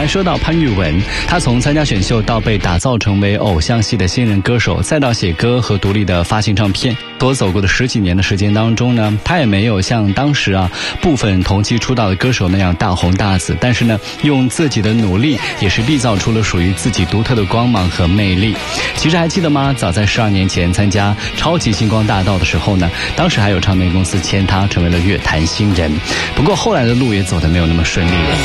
来说到潘玉文，他从参加选秀到被打造成为偶像系的新人歌手，再到写歌和独立的发行唱片，所走过的10几年的时间当中呢，他也没有像当时部分同期出道的歌手那样大红大紫，但是呢，用自己的努力也是缔造出了属于自己独特的光芒和魅力。其实还记得吗？早在12年前参加超级星光大道的时候呢，当时还有唱片公司签他成为了乐坛新人。不过后来的路也走得没有那么顺利了。